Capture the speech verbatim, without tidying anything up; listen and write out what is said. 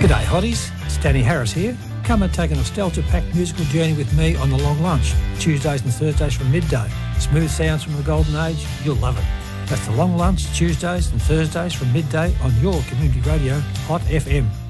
G'day hotties, it's Danny Harris here. Come and take a nostalgia-packed musical journey with me on The Long Lunch, Tuesdays and Thursdays from midday. Smooth sounds from the golden age, you'll love it. That's The Long Lunch, Tuesdays and Thursdays from midday on your community radio, Hot F M.